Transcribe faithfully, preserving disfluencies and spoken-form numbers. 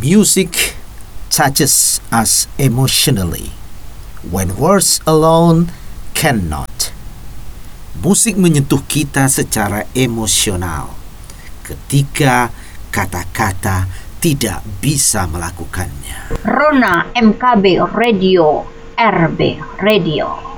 Music touches us emotionally when words alone cannot. Musik menyentuh kita secara emosional ketika kata-kata tidak bisa melakukannya. Rona M K B Radio, R B Radio.